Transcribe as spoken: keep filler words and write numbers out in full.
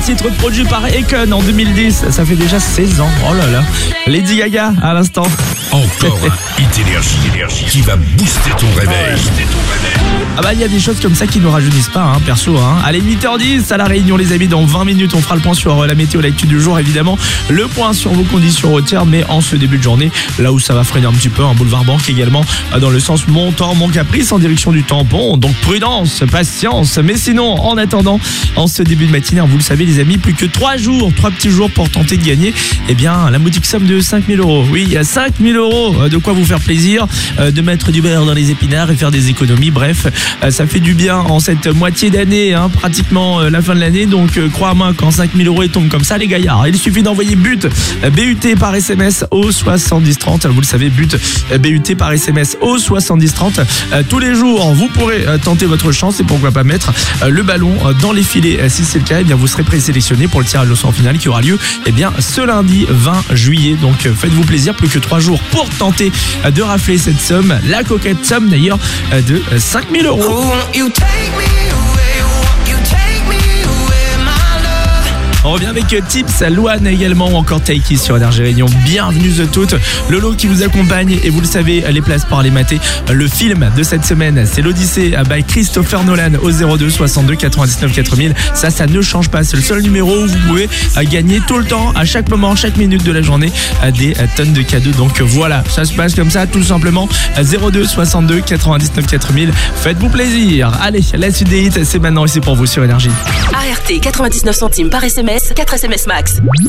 titre produit par Akon en deux mille dix. Ça fait déjà seize ans. Oh là là. Lady Gaga à l'instant. Encore un hit énergie qui va booster ton réveil. Ah bah il y a des choses comme ça qui nous rajeunissent pas, hein, perso. Hein. Allez, huit heures dix à La Réunion les amis, dans vingt minutes on fera le point sur la météo, l'actu du jour évidemment. Le point sur vos conditions routières, mais en ce début de journée, là où ça va freiner un petit peu, un boulevard Banque également, dans le sens montant, mon caprice en direction du tampon. Donc prudence, patience. Mais sinon, en attendant, en ce début de matinée, vous le savez les amis, plus que trois jours, trois petits jours pour tenter de gagner, eh bien la modique somme de cinq mille euros. Oui, il y a cinq mille euros, de quoi vous faire plaisir, de mettre du beurre dans les épinards et faire des économies. Bref, ça fait du bien en cette moitié d'année, hein, pratiquement la fin de l'année. Donc euh, crois-moi, quand cinq mille euros tombent comme ça les gaillards, il suffit d'envoyer but B U T par S M S au soixante-dix trente. Vous le savez, but B U T par S M S au soixante-dix trente. Euh, tous les jours vous pourrez euh, tenter votre chance et pourquoi pas mettre euh, le ballon euh, dans les filets. Euh, si c'est le cas, eh bien vous serez présélectionné pour le tirage au sort final qui aura lieu eh bien ce lundi vingt juillet. Donc euh, faites-vous plaisir, plus que trois jours pour tenter euh, de rafler cette somme, la coquette somme d'ailleurs euh, de euh, cinq mille euros. On revient avec Tips, Louane également ou encore Taiki sur Énergie Réunion. Bienvenue à toutes. Lolo qui vous accompagne et vous le savez, les places pour aller mater le film de cette semaine, c'est l'Odyssée by Christopher Nolan au zéro deux soixante-deux quatre-vingt-dix-neuf quatre mille. Ça, ça ne change pas. C'est le seul numéro où vous pouvez gagner tout le temps, à chaque moment, chaque minute de la journée, des tonnes de cadeaux. Donc voilà, ça se passe comme ça, tout simplement. zéro deux soixante-deux quatre-vingt-dix-neuf quatre mille. Faites-vous plaisir. Allez, la suite des hits, c'est maintenant et c'est pour vous sur Énergie. A R T quatre-vingt-dix-neuf centimes par S M S, quatre S M S max.